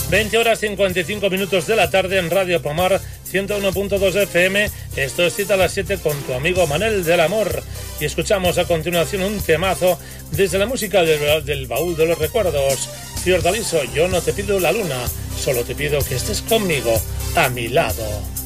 20 horas 55 minutos de la tarde en Radio Pomar 101.2 FM. Esto es Cita a las 7 con tu amigo Manel del Amor. Y escuchamos a continuación un temazo desde la música del baúl de los recuerdos. Fiordaliso, yo no te pido la luna, solo te pido que estés conmigo, a mi lado.